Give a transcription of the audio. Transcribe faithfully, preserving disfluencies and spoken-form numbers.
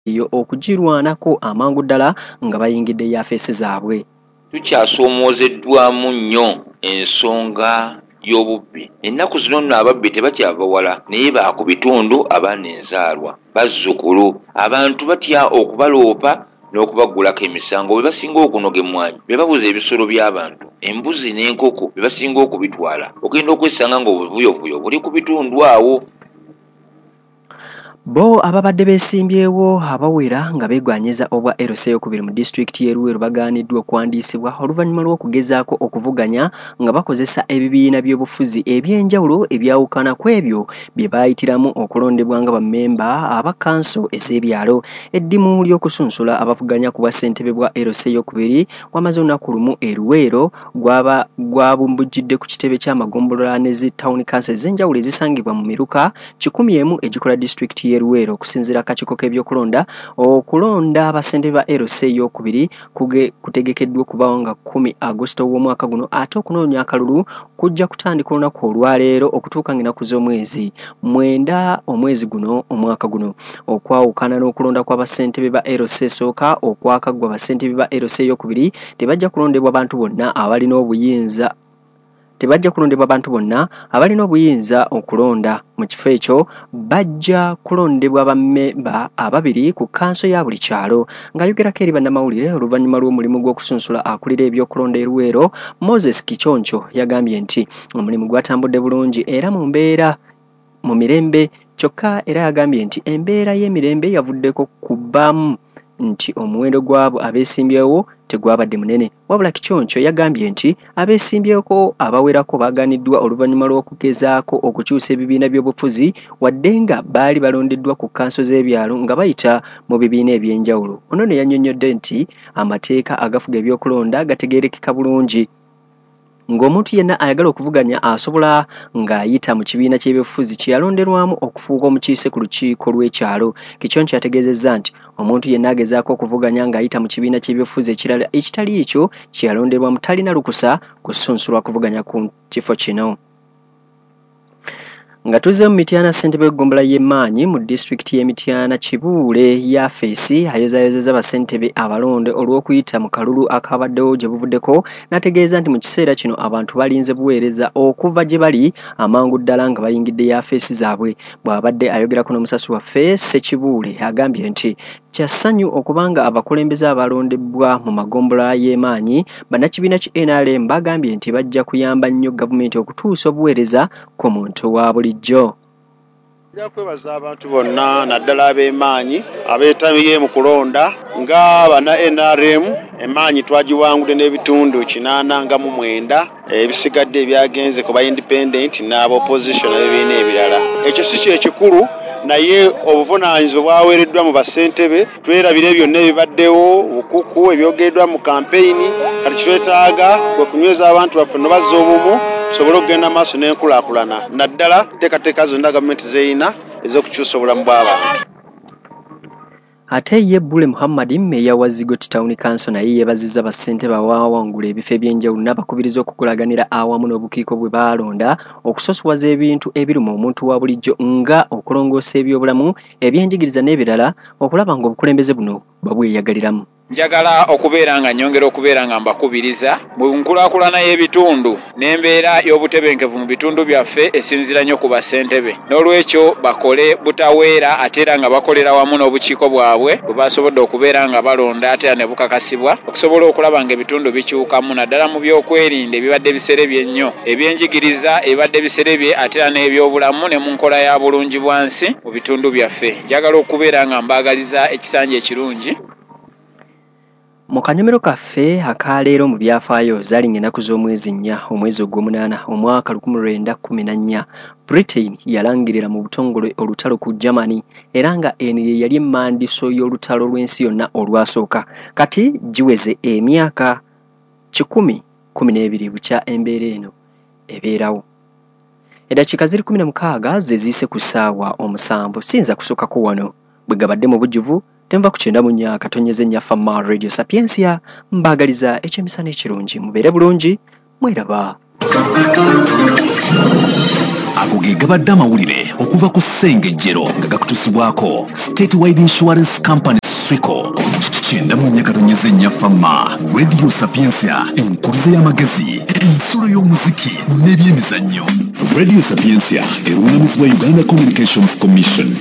yo okugirwanako amangu ddala nga bayingidde yafeesi zaabwe. Tukyasoomozeddwamu nnyo ensonga y'obubbi. Ennaku zino nno ababbi tebakyava wala naye ba ku bitundu abaana enzaalwa bazzukulu. Abantu batya okubaloopa n'okubaggulako emisango bwe basinga okunoga emmwanyi be babuza ebisolo by'abantu embuzi n'enkoko be basinga okubitwala ogenda okwesanga ng'obuvuyovuyo buli ku bitundu awo. Bo ababadde beesimbyewo abawera nga beegwanyiza obwa L C okubiri mu disitulikiti y'e Luweero bagaaniddwa okwandiisibwa oluvannyuma lw'okugezaako okuvuganya nga bakozesa ebibiina by'obufuzi eby'enjawulo ebyawukana ku ebyo bye baayitiramu okulondebwa nga bammemba aba kanso ez'ebyalo. Eddimu ly'okusunsula abavuganya ku bwa ssentebe bwa L C okubiri wamaze olunaku lumu e Luweero gwaba gwabumbujjidde ku kitebe ky'amagombolola n'ezi town council ez'enjawulo ezisangibwa mu miruka kikumi emu egikola disitulikiti y'e Luweero okusinziira akakiiko k'ebyokulonda. Okulonda abassentebe ba L C okubiri kutegekeddwa okubawo nga kumi Agosto w'omwaka guno ate okunoonya akalulu kujja kutandika olunaku olwaleero okutuuka ng'ennaku z'omwezi mwenda omwezi guno omwaka guno. Okwawukana n'okulonda kw'abassentebe ba L C esooka okwakaggwa bassentebe ba L C okubiri tebajja kulondebwa abantu bonna abalina obuyinza tebajja kulondebwa abantu bonna abalina obuyinza okulonda. Mu kifo ekyo bajja kulondebwa bammemba ababiri ku kanso ya buli kyalo. Ng'ayogerako eri bannamawulire oluvannyuma lw'omulimu gw'okusunsula akulira ebyokulonda e Luweero, Moses Kichoncho yagambye nti omulimu gwatambudde bulungi era mu mbeera mu mirembe, kyokka era yagambye nti embeera y'emirembe yavuddeko kubbaamu nti omuwendo gw'abo abeesimbyewo tegwabadde munene. Wabula Kichoncho yagambye nti abeesimbyewo abawerako baagaaniddwa oluvannyuma lw'okugezaako okukyusa ebibiina by'obufuzi wadde nga baali balondeddwa ku kanso z'ebyalo nga bayita mu bibiina eby'enjawulo. Ono ne yannyonnyodde nti amateeka agafuga ebyokulonda gategeerekeka bulungi, ng'omuntu yenna ayagala okuvuganya asobola ng'ayita mu kibiina ky'ebyobufuzi kye yalonderwamu okufuuka omukiise ku lukiiko lw'ekyalo. Kichoncho yategeezezza nti omuntu yenna agezaako okuvuganya ng'ayita mu kibiina ky'ebyobufuzi ekirala ekitali ekyo kye yalonderwamu talina lukusa kusunsulwa kuvuganya ku kifo kino. Nga tuzze mu Mityana, ssentebe w'eggombolola y'Emmaanyi mu disitulikiti y'e Mityana Kibuule yafeesi ayozaayozezza bassentebe abalonde olw'okuyita mu kalulu akabaddewo gye buvuddeko, n'ategeeza nti mu kiseera kino abantu balinze buweereza okuva gye bali amangu ddala nga bayingidde yafeesi zaabwe. Bw'abadde ayogerako n'omusasi waffe Ssekibuule agambye nti kya ssanyu okubanga abakulembeze abalondebwa mu magombolola y'Emmaanyi bannakibiina ki N R M bagambye nti bajja kuyamba nnyo gavumenti okutuusa obuweereza ku muntu wa bulijjo. Nja kwebaza abantu bonna naddala ab'Emmaanyi abeetabye mu kulonda nga bana N R M. Emmaanyi twagiwangudde n'ebitundu kinaana nga mu mwenda ebisigadde ebyagenze ku ba independent n'aba opposition n'ebibiina ebirala. Ekyo si kye kikulu, naye obuvunaanyizibwa bwaweereddwa mu bassentebe twerabire byonna ebibaddewo bukuku ebyogeddwa mu kampeyini. Kati kitwetaaga kwe kunyweza abantu baffe no bazza obumu tusobole okugenda maaso n'enkulaakulana naddala teekateeka zonna gavumenti zeyina ez'okukyusa obulamu bw'abantu. Ate ye Bule Muhammad mmeeya wa Zigoti Town Council naye yeebazizza bassentebe abaawangula ebifo eby'enjawulo n'abakubiriza okukulaganira awamu n'obukiiko bwe baalonda okusosowaza ebintu ebiruma omuntu wa bulijjo nga okulongoosa ebyobulamu, ebyenjigiriza n'ebirala okulaba ng'obukulembeze buno babweyagaliramu. Njagala okubeera nga nyongera okubeera nga mbakubiriza mu nkulaakulana y'ebitundu n'embeera y'obutebenkevu mu bitundu byaffe esinziira nnyo ku bassentebe. N'olwekyo bakole butaweera ate era nga bakolera wamu n'obukiiko bwabwe bwe basobodde okubeera nga balonda ate era ne bukakasibwa okusobola okulaba nga ebitundu bikyukamu naddala mu byokwerinda ebibadde biserebye nnyo, ebyenjigiriza ebibadde biserebye ate era n'ebyobulamu ne mu nkola ya bulungi bwansi mu bitundu byaffe. Njagala okubeera nga mbaagaliza ekisanja ekirungi. Mu kanyomero kaffe akaleero mu byafaayo zalinga ennaku z'omwezi nnya omwezi ogw'omunaana omwaka lukumi lwenda kkumi na nnya, Britain yalangirira mu butongole olutalo ku Germany era nga eno ye yali emmandiso y'olutalo lw'ensi yonna olwasooka. Kati giweze emyaka kikumi kumi n'ebiri bukya embeera eno ebeerawo. Eddakiika ziri kumi na mukaaga ze ziise ku ssaawa omusanvu siyinza kusookako wano bwe gabadde mu bujjuvu tenva ku kyenda mu nnya katonyeze nnya Fama Radio Sapiensia mbaagaliza ekyemisana ekirungi mubeere bulungi mweraba. ago ge gabadde amawulire okuva ku ssengejjero nga gakutusibwako State Wide Insurance Company Swico kyenda mu nyakatonyeza ennyafamma Radio Sapiensia enkuluze y'amagezi ensulo y'omuziki n'ebyemizannyo. Radio Sapiensia erungamizibwa Uganda Communications Commission.